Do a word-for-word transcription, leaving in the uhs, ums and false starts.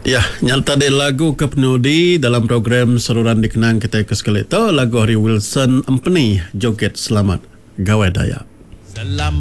Ya, nyata de lagu Kepnudi dalam program saluran dikenang kita ke sekali itu lagu Harry Wilson Empeni Joget Selamat Gawe Daya. Selamat